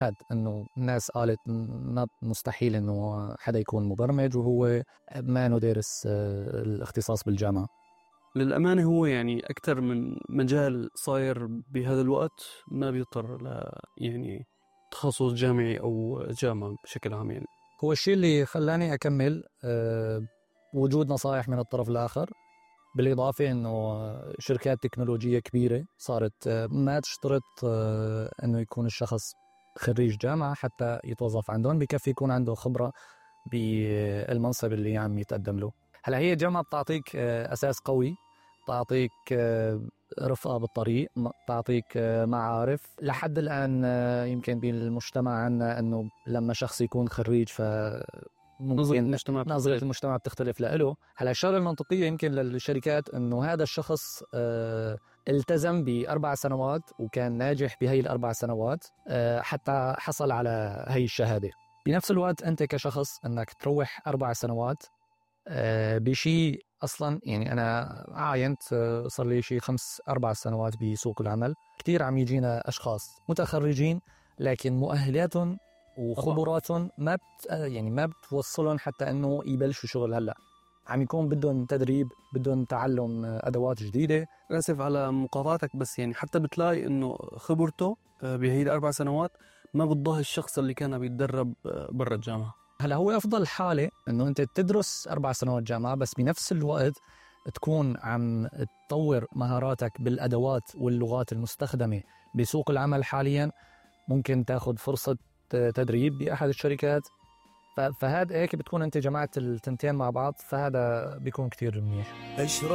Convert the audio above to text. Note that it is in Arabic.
إنه الناس قالت مستحيل إنه حدا يكون مبرمج وهو ما إنه دارس الاختصاص بالجامعة. للأمانة هو يعني أكثر من مجال صاير بهذا الوقت ما بيضطر يعني تخصص جامعي أو جامعة بشكل عام. يعني هو الشيء اللي خلاني أكمل وجود نصائح من الطرف الآخر، بالإضافة إنه شركات تكنولوجية كبيرة صارت ما تشترط إنه يكون الشخص خريج جامعة حتى يتوظف عندهم، بكفي يكون عنده خبرة بالمنصب اللي عم يتقدم له. هلا هي الجامعة بتعطيك أساس قوي، تعطيك رفقة بالطريق، تعطيك معارف. لحد الآن يمكن بالمجتمع عنا أنه لما شخص يكون خريج ممكن نظرة المجتمع بتختلف له. هلا الشغلة المنطقية يمكن للشركات أنه هذا الشخص التزم ب4 سنوات وكان ناجح بهي ال4 سنوات حتى حصل على هي الشهادة. بنفس الوقت أنت كشخص أنك تروح 4 سنوات بشيء أصلا، يعني أنا عاينت صار لي شيء 4 سنوات بسوق العمل، كتير عم يجينا أشخاص متخرجين لكن مؤهلاتهم وخبراتهم ما بتوصلهم حتى أنه يبلشوا شغل. هلأ عم يكون بدهم تدريب، بدهم تعلم أدوات جديدة. آسف على مقاطعتك، بس يعني حتى بتلاقي إنه خبرته بهي ال4 سنوات ما بتضاهي الشخص اللي كان بيتدرب برا الجامعة. هلا هو أفضل حالة إنه أنت تدرس 4 سنوات جامعة، بس بنفس الوقت تكون عم تطور مهاراتك بالأدوات واللغات المستخدمة بسوق العمل حاليا. ممكن تاخد فرصة تدريب بأحد الشركات، فهذا هيك بتكون أنت جمعت التنتين مع بعض، فهذا بيكون كتير منيح.